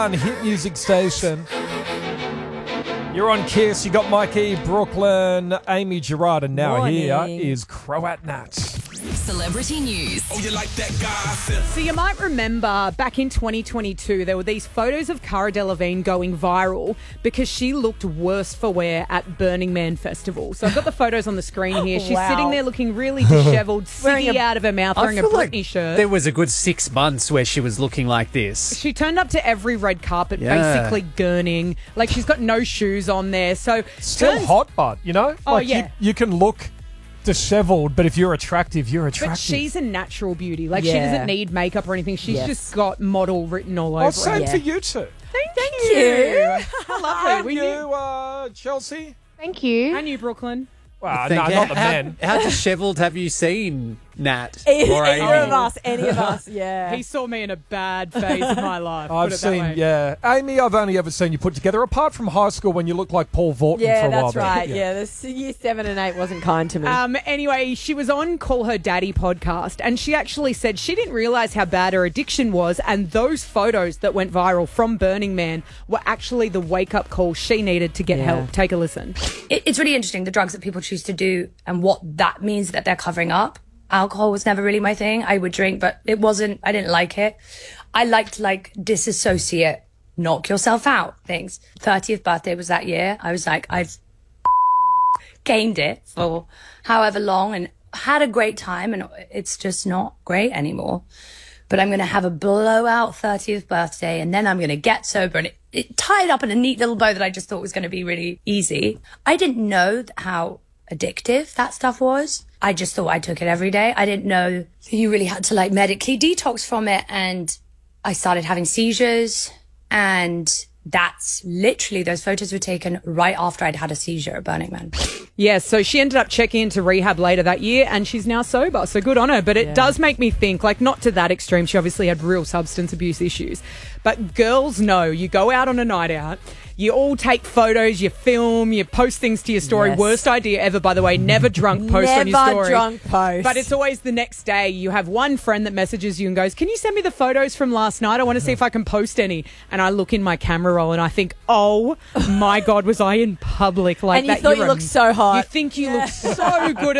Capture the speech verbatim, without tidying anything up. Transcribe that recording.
on Hit Music Station. You're on Kiss. You got Mikey, Brooklyn, Amy Gerard, and now Morning. here is Croat Nat. Celebrity news. Oh, you like that guy? So you might remember back in twenty twenty-two, there were these photos of Cara Delevingne going viral because she looked worse for wear at Burning Man Festival. So I've got the photos on the screen here. She's Wow. sitting there looking really dishevelled, Wearing ciggy a- out of her mouth, I wearing a feel Britney like shirt. There was a good six months where she was looking like this. She turned up to every red carpet, Yeah. basically gurning. Like, she's got no shoes on there. So Still turns- hot, but, you know? Oh, like yeah. You, you can look dishevelled, but if you're attractive, you're attractive. But she's a natural beauty. Like, she Yeah. doesn't need makeup or anything. She's Yes. just got model written all over Oh, her. same Yeah. for you two. Thank you. Lovely. And We you, knew. uh, Chelsea? Thank you. And you, Brooklyn. Well, Think, no, not the how, men. How dishevelled have you seen Nat? Any, or any Amy? of us, any of us, yeah. He saw me in a bad phase of my life. I've put it that seen, way. yeah. Amy, I've only ever seen you put together, apart from high school when you looked like Paul Vorton for yeah, a while. that's there. right. Yeah, this year seven and eight wasn't kind to me. Um, anyway, she was on Call Her Daddy podcast, and she actually said she didn't realise how bad her addiction was, and those photos that went viral from Burning Man were actually the wake-up call she needed to get Yeah. help. Take a listen. It, it's really interesting, the drugs that people choose to do and what that means that they're covering up. Alcohol was never really my thing. I would drink, but it wasn't, I didn't like it. I liked like disassociate, knock yourself out things. thirtieth birthday was that year. I was like, I've gained it for however long and had a great time, and it's just not great anymore. But I'm going to have a blowout thirtieth birthday, and then I'm going to get sober, and it, it tied up in a neat little bow that I just thought was going to be really easy. I didn't know how addictive that stuff was. I just thought I took it every day. I didn't know you really had to like medically detox from it. And I started having seizures, and that's literally, those photos were taken right after I'd had a seizure at Burning Man. Yeah, so she ended up checking into rehab later that year, and she's now sober, so good on her. But it Yeah. does make me think, like, not to that extreme. She obviously had real substance abuse issues. But girls know, you go out on a night out, you all take photos, you film, you post things to your story. Yes. Worst idea ever, by the way. Never drunk post on your Never story. drunk post. But it's always the next day. You have one friend that messages you and goes, can you send me the photos from last night? I want to see if I can post any. And I look in my camera roll and I think, oh my God, was I in public like And you that? thought You're you a- looked so hot. You think you look so good